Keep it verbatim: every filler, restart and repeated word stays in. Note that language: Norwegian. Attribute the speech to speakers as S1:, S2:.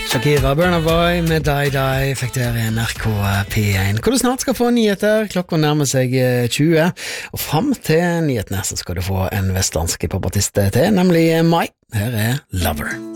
S1: Shakira, Burna Boy med Die Die fikk dere i N R K P én, hvor du snart skal få nyheter. Klokken nærmer seg tjue, og frem til nyhetene så skal du få en vestlandsk popartist til, nemlig Mai. Her er Lover.